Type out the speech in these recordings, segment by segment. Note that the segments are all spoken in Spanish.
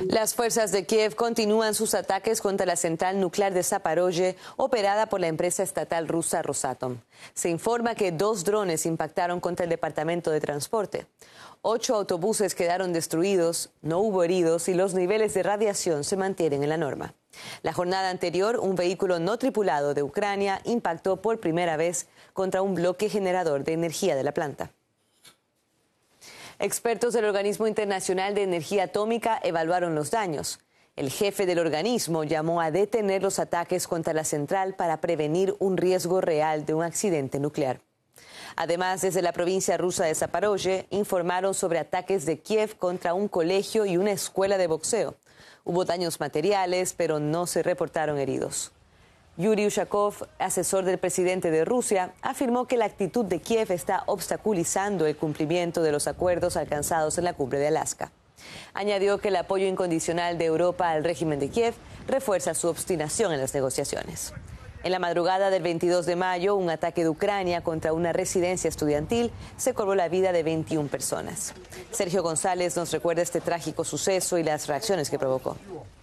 Las fuerzas de Kiev continúan sus ataques contra la central nuclear de Zaporozhye, operada por la empresa estatal rusa Rosatom. Se informa que 2 drones impactaron contra el departamento de transporte. 8 autobuses quedaron destruidos, no hubo heridos y los niveles de radiación se mantienen en la norma. La jornada anterior, un vehículo no tripulado de Ucrania impactó por primera vez contra un bloque generador de energía de la planta. Expertos del Organismo Internacional de Energía Atómica evaluaron los daños. El jefe del organismo llamó a detener los ataques contra la central para prevenir un riesgo real de un accidente nuclear. Además, desde la provincia rusa de Zaporozhye informaron sobre ataques de Kiev contra un colegio y una escuela de boxeo. Hubo daños materiales, pero no se reportaron heridos. Yuri Ushakov, asesor del presidente de Rusia, afirmó que la actitud de Kiev está obstaculizando el cumplimiento de los acuerdos alcanzados en la cumbre de Alaska. Añadió que el apoyo incondicional de Europa al régimen de Kiev refuerza su obstinación en las negociaciones. En la madrugada del 22 de mayo, un ataque de Ucrania contra una residencia estudiantil se cobró la vida de 21 personas. Sergio González nos recuerda este trágico suceso y las reacciones que provocó.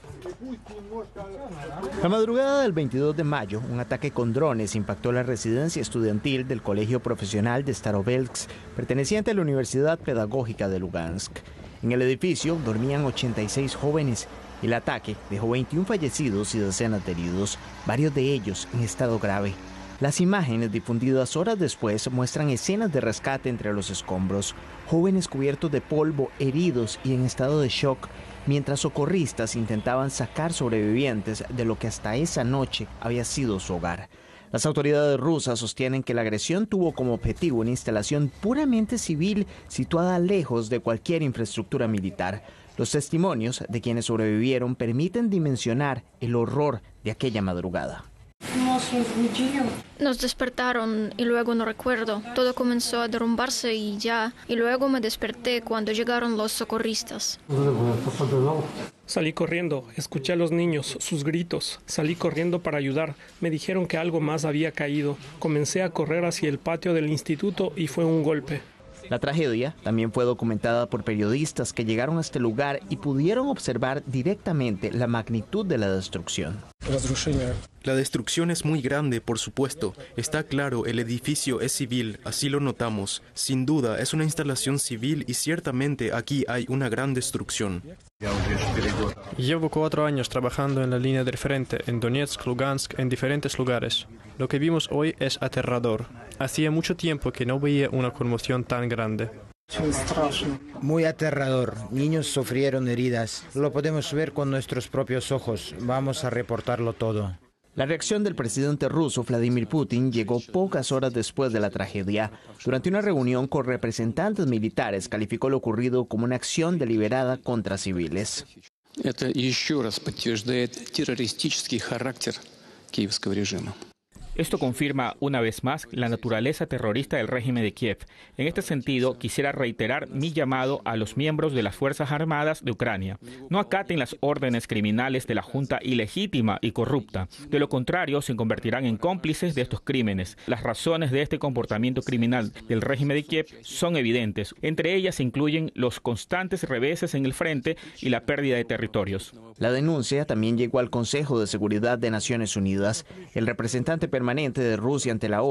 La madrugada del 22 de mayo, un ataque con drones impactó la residencia estudiantil del Colegio Profesional de Starovelsk, perteneciente a la Universidad Pedagógica de Lugansk. En el edificio dormían 86 jóvenes. El ataque dejó 21 fallecidos y decenas de heridos, varios de ellos en estado grave. Las imágenes difundidas horas después muestran escenas de rescate entre los escombros, jóvenes cubiertos de polvo, heridos y en estado de shock, mientras socorristas intentaban sacar sobrevivientes de lo que hasta esa noche había sido su hogar. Las autoridades rusas sostienen que la agresión tuvo como objetivo una instalación puramente civil situada lejos de cualquier infraestructura militar. Los testimonios de quienes sobrevivieron permiten dimensionar el horror de aquella madrugada. Nos despertaron y luego no recuerdo. Todo comenzó a derrumbarse y luego me desperté cuando llegaron los socorristas. Salí corriendo, escuché a los niños, sus gritos. Salí corriendo para ayudar. Me dijeron que algo más había caído. Comencé a correr hacia el patio del instituto y fue un golpe. La tragedia también fue documentada por periodistas que llegaron a este lugar y pudieron observar directamente la magnitud de la destrucción. La destrucción es muy grande, por supuesto. Está claro, el edificio es civil, así lo notamos. Sin duda, es una instalación civil y ciertamente aquí hay una gran destrucción. Llevo 4 años trabajando en la línea del frente, en Donetsk, Lugansk, en diferentes lugares. Lo que vimos hoy es aterrador. Hacía mucho tiempo que no veía una conmoción tan grande. Muy aterrador. Niños sufrieron heridas. Lo podemos ver con nuestros propios ojos. Vamos a reportarlo todo. La reacción del presidente ruso Vladimir Putin llegó pocas horas después de la tragedia. Durante una reunión con representantes militares, calificó lo ocurrido como una acción deliberada contra civiles. Это еще раз подтверждает террористический характер киевского режима. Esto confirma una vez más la naturaleza terrorista del régimen de Kiev. En este sentido, quisiera reiterar mi llamado a los miembros de las Fuerzas Armadas de Ucrania. No acaten las órdenes criminales de la junta ilegítima y corrupta. De lo contrario, se convertirán en cómplices de estos crímenes. Las razones de este comportamiento criminal del régimen de Kiev son evidentes. Entre ellas se incluyen los constantes reveses en el frente y la pérdida de territorios. La denuncia también llegó al Consejo de Seguridad de Naciones Unidas. El representante permanente de Rusia ante la ONU